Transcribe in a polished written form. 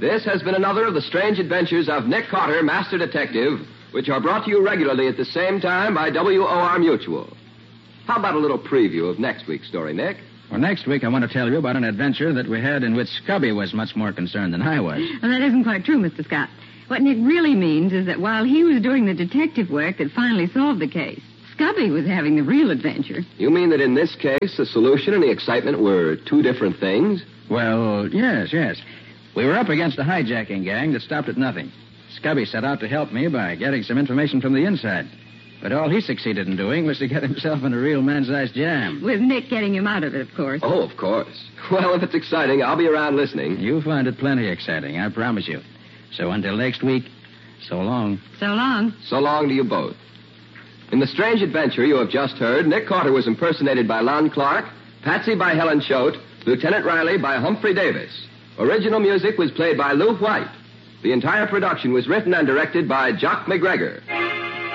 This has been another of the strange adventures of Nick Carter, Master Detective, which are brought to you regularly at the same time by WOR Mutual. How about a little preview of next week's story, Nick? Well, next week I want to tell you about an adventure that we had in which Scubby was much more concerned than I was. Well, that isn't quite true, Mr. Scott. What Nick really means is that while he was doing the detective work that finally solved the case, Scubby was having the real adventure. You mean that in this case, the solution and the excitement were two different things? Well, yes. We were up against a hijacking gang that stopped at nothing. Scubby set out to help me by getting some information from the inside. But all he succeeded in doing was to get himself in a real man-sized jam. With Nick getting him out of it, of course. Oh, of course. Well, if it's exciting, I'll be around listening. You'll find it plenty exciting, I promise you. So until next week, so long. So long. So long to you both. In the strange adventure you have just heard, Nick Carter was impersonated by Lon Clark, Patsy by Helen Choate, Lieutenant Riley by Humphrey Davis. Original music was played by Lou White. The entire production was written and directed by Jock McGregor.